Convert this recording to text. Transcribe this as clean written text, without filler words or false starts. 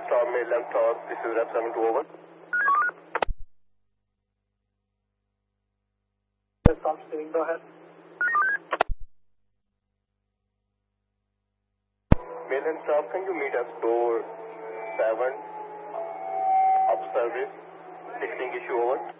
Storm Mainland Tower, this is Rep 72 over. Storm steering, go ahead. Mainland Storm, can you meet us door 7 of service, fixing issue over?